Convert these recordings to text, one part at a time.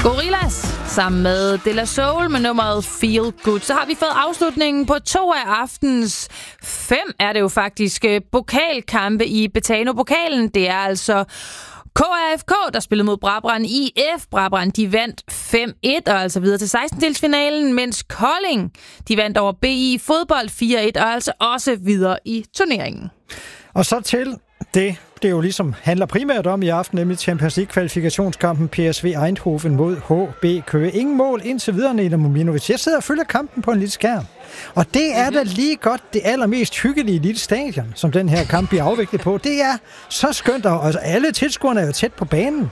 Gorillaz sammen med De La Soul med nummeret Feel Good. Så har vi fået afslutningen på 2 af aftens 5, er det jo faktisk, pokalkampe i Betano-pokalen. Det er altså KRFK, der spillede mod Brabrand IF. Brabrand, de vandt 5-1 og altså videre til 16-delsfinalen, mens Kolding, de vandt over BI Fodbold 4-1 og altså også videre i turneringen. Og så til det jo ligesom handler primært om i aften, nemlig Champions League-kvalifikationskampen PSV Eindhoven mod HB Køge. Ingen mål indtil videre, Nina Mominovic. Jeg sidder og følger kampen på en lille skærm. Og det er da lige godt det allermest hyggelige lille stadion, som den her kamp bliver afviklet på. Det er så skønt, og alle tilskuerne er jo tæt på banen.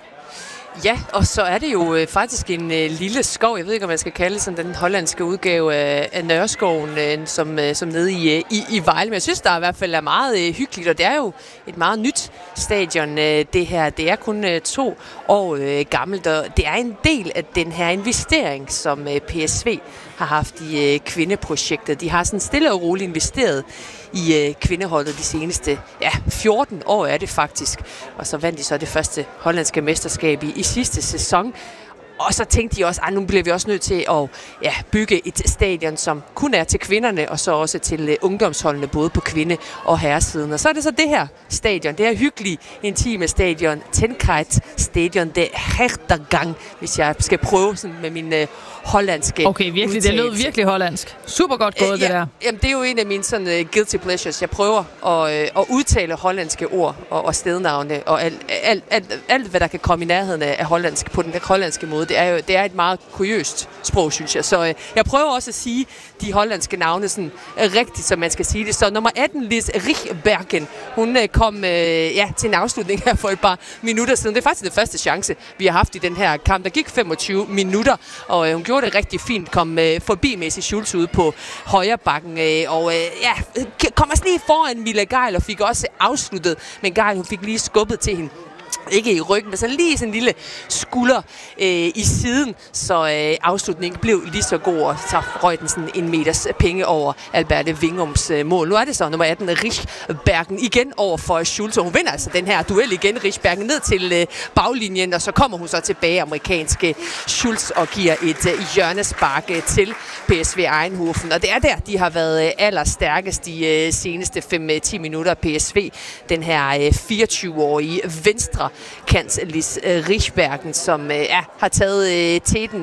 Ja, og så er det jo faktisk en lille skov. Jeg ved ikke, om man skal kalde det sådan den hollandske udgave af Nørreskoven, som nede i Vejle. Men jeg synes, der i hvert fald er meget hyggeligt, og det er jo et meget nyt stadion, det her. Det er kun 2 år gammelt, og det er en del af den her investering, som PSV har haft i kvindeprojektet. De har sådan stille og roligt investeret i kvindeholdet de seneste 14 år er det faktisk. Og så vandt de så det første hollandske mesterskab i sidste sæson. Og så tænkte de også, at nu bliver vi også nødt til at bygge et stadion, som kun er til kvinderne, og så også til ungdomsholdene, både på kvinde- og herresiden. Og så er det så det her stadion, det her hyggelige, intime stadion, Tenkite Stadion de Hertergang, hvis jeg skal prøve sådan med min hollandske Okay, virkelig, det lød virkelig hollandsk. Super godt gået, det der. Jamen, det er jo en af mine sådan guilty pleasures. Jeg prøver at udtale hollandske ord og stednavne, og alt, hvad der kan komme i nærheden af hollandsk på den hollandske måde. Det er et meget kuriøst sprog, synes jeg. Så jeg prøver også at sige de hollandske navne sådan rigtigt, som man skal sige det. Så nummer 18, Lis Richbergen, hun kom til en afslutning her for et par minutter siden. Det er faktisk den første chance, vi har haft i den her kamp. Der gik 25 minutter, og hun gjorde det rigtig fint. Kom forbi Messi Schultz ude på højre bakken, kom også lige foran Mila Geil og fik også afsluttet. Men Geil, hun fik lige skubbet til hende. Ikke i ryggen, men så lige sådan en lille skulder i siden, så afslutningen blev lige så god, og så røg den sådan 1 meters penge over Alberte Wingums mål. Nu er det så nummer 18, Richbergen, igen over for Schultz, og hun vinder altså den her duel igen, Richbergen ned til baglinjen, og så kommer hun så tilbage, amerikanske Schultz, og giver et hjørnespark til PSV Eindhoven, og det er der, de har været allerstærkest de seneste 5-10 minutter. PSV, den her 24-årige venstre kant Lis Richbergen, som har taget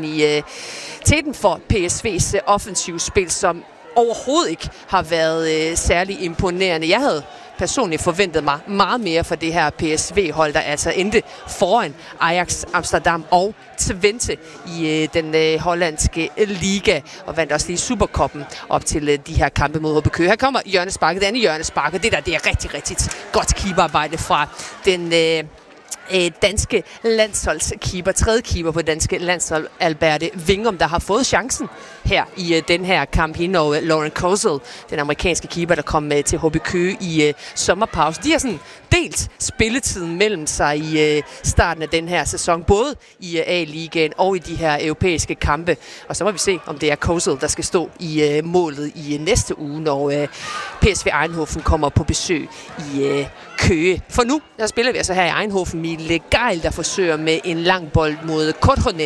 teten for PSV's offensivspil, som overhovedet ikke har været særlig imponerende. Jeg havde personligt forventet mig meget mere for det her PSV-hold, der altså endte foran Ajax Amsterdam og Twente i den hollandske liga, og vandt også lige Supercuppen op til de her kampe mod HB Køge. Her kommer hjørnesparket, det andet hjørnespark, og det er rigtig, rigtig godt keeperarbejde fra den danske landsholdskeeper, tredje keeper på danske landshold, Alberte Wingum, der har fået chancen her i den her kamp. Hende og Lauren Kozel, den amerikanske keeper, der kom til HB Køge i sommerpause. De har sådan delt spilletiden mellem sig i starten af den her sæson, både i A-ligaen og i de her europæiske kampe. Og så må vi se, om det er Kozel, der skal stå i målet i næste uge, når PSV Eindhoven kommer på besøg i Køge. For nu, der spiller vi altså her i Eindhoven. Mille Geil, der forsøger med en lang bold mod Korthonen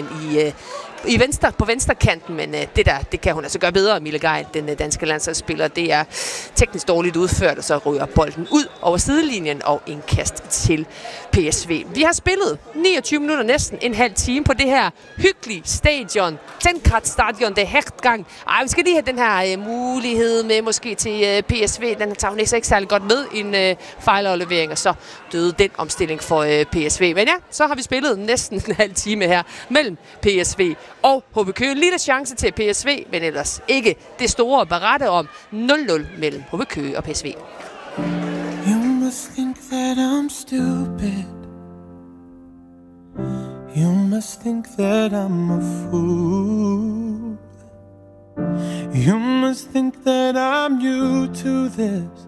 på venstre kanten, men det kan hun altså gøre bedre, Mille Geil, den danske landsholdsspiller. Det er teknisk dårligt udført, og så ryger bolden ud over sidelinjen og indkast til PSV. Vi har spillet 29 minutter, næsten en halv time på det her hyggelige stadion. Tenkite Stadion de Hertgang. Vi skal lige have den her mulighed med måske til PSV. Den tager hun ikke særlig godt med en fejlaflevering, og så døde den omstilling for PSV. Men ja, så har vi spillet næsten en halv time her mellem PSV og HB Køge. En lille chance til PSV, men ellers ikke det store at berette om. 0-0 mellem HB Køge og PSV. You must think that I'm stupid. You must think that I'm a fool. You must think that I'm new to this.